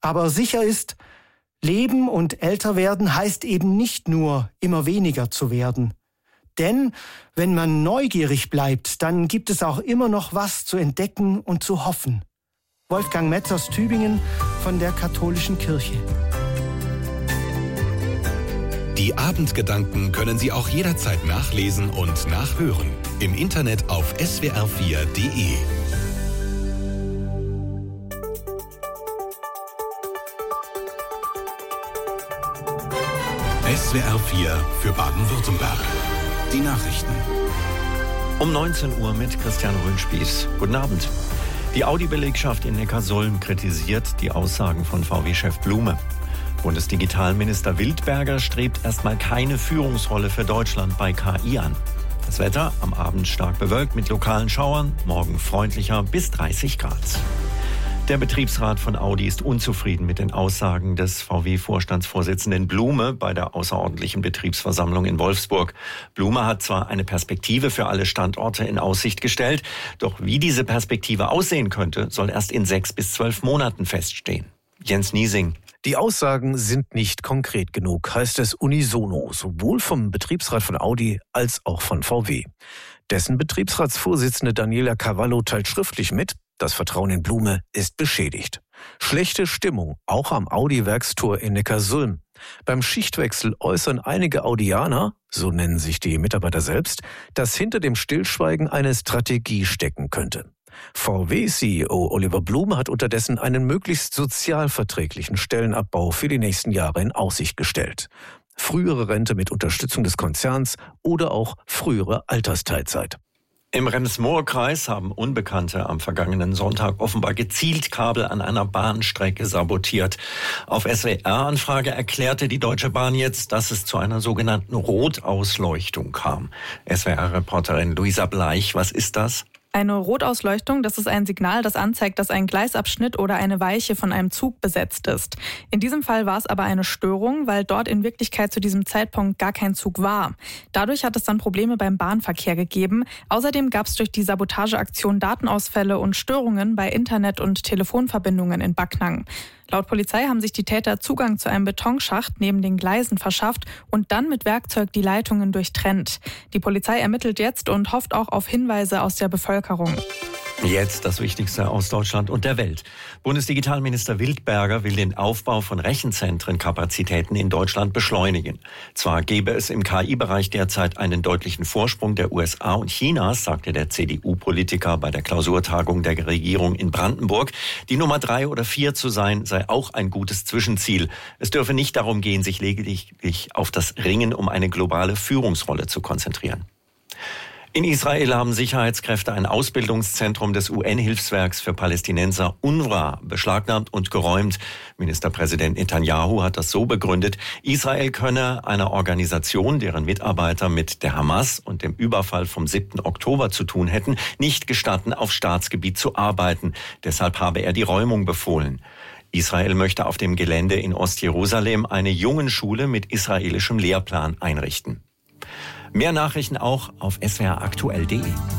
Aber sicher ist, Leben und älter werden heißt eben nicht nur, immer weniger zu werden. Denn wenn man neugierig bleibt, dann gibt es auch immer noch was zu entdecken und zu hoffen. Wolfgang Metz aus Tübingen von der Katholischen Kirche. Die Abendgedanken können Sie auch jederzeit nachlesen und nachhören. Im Internet auf swr4.de. SWR 4 für Baden-Württemberg. Die Nachrichten. Um 19 Uhr mit Christian Röhnspieß. Guten Abend. Die Audi-Belegschaft in Neckarsulm kritisiert die Aussagen von VW-Chef Blume. Bundesdigitalminister Wildberger strebt erstmal keine Führungsrolle für Deutschland bei KI an. Das Wetter am Abend stark bewölkt mit lokalen Schauern, morgen freundlicher bis 30 Grad. Der Betriebsrat von Audi ist unzufrieden mit den Aussagen des VW-Vorstandsvorsitzenden Blume bei der außerordentlichen Betriebsversammlung in Wolfsburg. Blume hat zwar eine Perspektive für alle Standorte in Aussicht gestellt, doch wie diese Perspektive aussehen könnte, soll erst in 6 bis 12 Monaten feststehen. Jens Niesing. Die Aussagen sind nicht konkret genug, heißt es unisono, sowohl vom Betriebsrat von Audi als auch von VW. Dessen Betriebsratsvorsitzende Daniela Cavallo teilt schriftlich mit, das Vertrauen in Blume ist beschädigt. Schlechte Stimmung, auch am Audi-Werkstor in Neckarsulm. Beim Schichtwechsel äußern einige Audianer, so nennen sich die Mitarbeiter selbst, dass hinter dem Stillschweigen eine Strategie stecken könnte. VW-CEO Oliver Blume hat unterdessen einen möglichst sozialverträglichen Stellenabbau für die nächsten Jahre in Aussicht gestellt. Frühere Rente mit Unterstützung des Konzerns oder auch frühere Altersteilzeit. Im Rems-Murr-Kreis haben Unbekannte am vergangenen Sonntag offenbar gezielt Kabel an einer Bahnstrecke sabotiert. Auf SWR-Anfrage erklärte die Deutsche Bahn jetzt, dass es zu einer sogenannten Rotausleuchtung kam. SWR-Reporterin Luisa Bleich, was ist das? Eine Rotausleuchtung, das ist ein Signal, das anzeigt, dass ein Gleisabschnitt oder eine Weiche von einem Zug besetzt ist. In diesem Fall war es aber eine Störung, weil dort in Wirklichkeit zu diesem Zeitpunkt gar kein Zug war. Dadurch hat es dann Probleme beim Bahnverkehr gegeben. Außerdem gab es durch die Sabotageaktion Datenausfälle und Störungen bei Internet- und Telefonverbindungen in Backnang. Laut Polizei haben sich die Täter Zugang zu einem Betonschacht neben den Gleisen verschafft und dann mit Werkzeug die Leitungen durchtrennt. Die Polizei ermittelt jetzt und hofft auch auf Hinweise aus der Bevölkerung. Jetzt das Wichtigste aus Deutschland und der Welt. Bundesdigitalminister Wildberger will den Aufbau von Rechenzentrenkapazitäten in Deutschland beschleunigen. Zwar gäbe es im KI-Bereich derzeit einen deutlichen Vorsprung der USA und Chinas, sagte der CDU-Politiker bei der Klausurtagung der Regierung in Brandenburg. Die Nummer 3 oder 4 zu sein, sei auch ein gutes Zwischenziel. Es dürfe nicht darum gehen, sich lediglich auf das Ringen um eine globale Führungsrolle zu konzentrieren. In Israel haben Sicherheitskräfte ein Ausbildungszentrum des UN-Hilfswerks für Palästinenser UNRWA beschlagnahmt und geräumt. Ministerpräsident Netanyahu hat das so begründet, Israel könne einer Organisation, deren Mitarbeiter mit der Hamas und dem Überfall vom 7. Oktober zu tun hätten, nicht gestatten, auf Staatsgebiet zu arbeiten. Deshalb habe er die Räumung befohlen. Israel möchte auf dem Gelände in Ostjerusalem eine Jungenschule mit israelischem Lehrplan einrichten. Mehr Nachrichten auch auf swraktuell.de.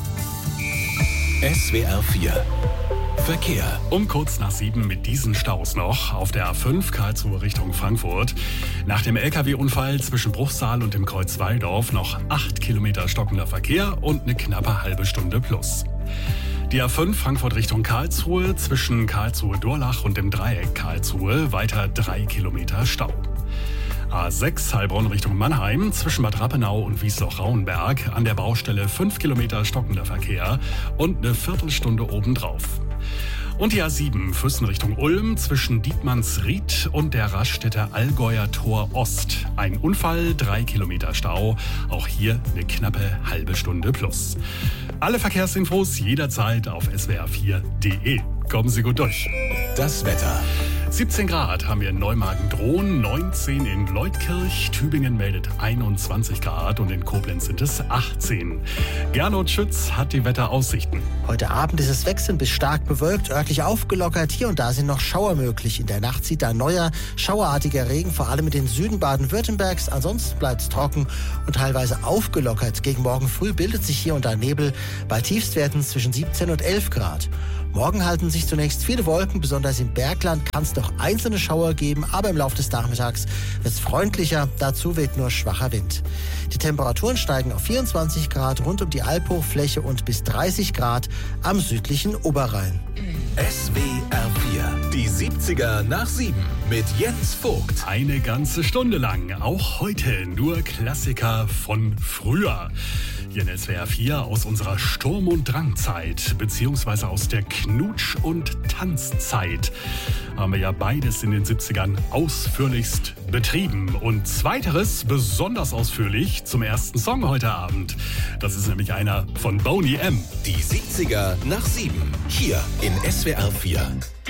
SWR 4 Verkehr. Um kurz nach 7 mit diesen Staus noch auf der A5 Karlsruhe Richtung Frankfurt. Nach dem LKW-Unfall zwischen Bruchsal und dem Kreuz Walldorf noch 8 Kilometer stockender Verkehr und eine knappe halbe Stunde plus. Die A5 Frankfurt Richtung Karlsruhe zwischen Karlsruhe-Durlach und dem Dreieck Karlsruhe weiter 3 Kilometer Stau. A6 Heilbronn Richtung Mannheim zwischen Bad Rappenau und Wiesloch-Rauenberg an der Baustelle 5 Kilometer stockender Verkehr und eine Viertelstunde obendrauf. Und die A7 Füssen Richtung Ulm zwischen Dietmannsried und der Raststätter Allgäuer Tor Ost. Ein Unfall, 3 Kilometer Stau, auch hier eine knappe halbe Stunde plus. Alle Verkehrsinfos jederzeit auf swr4.de. Kommen Sie gut durch. Das Wetter. 17 Grad haben wir in Neumagen-Drohn, 19 in Leutkirch, Tübingen meldet 21 Grad und in Koblenz sind es 18. Gernot Schütz hat die Wetteraussichten. Heute Abend ist es wechselnd bis stark bewölkt, örtlich aufgelockert. Hier und da sind noch Schauer möglich. In der Nacht zieht ein neuer, schauerartiger Regen, vor allem in den Süden Baden-Württembergs. Ansonsten bleibt es trocken und teilweise aufgelockert. Gegen morgen früh bildet sich hier und da Nebel bei Tiefstwerten zwischen 17 und 11 Grad. Morgen halten sich zunächst viele Wolken, besonders im Bergland kann es noch einzelne Schauer geben, aber im Laufe des Nachmittags wird es freundlicher, dazu weht nur schwacher Wind. Die Temperaturen steigen auf 24 Grad rund um die Albhochfläche und bis 30 Grad am südlichen Oberrhein. SWR 4, die 70er nach 7 mit Jens Vogt. Eine ganze Stunde lang, auch heute nur Klassiker von früher. Hier in SWR 4 aus unserer Sturm- und Drangzeit, beziehungsweise aus der Knutsch- und Tanzzeit, haben wir ja beides in den 70ern ausführlichst betrieben. Und zweiteres besonders ausführlich zum ersten Song heute Abend. Das ist nämlich einer von Boney M. Die 70er nach 7, hier in SWR 4.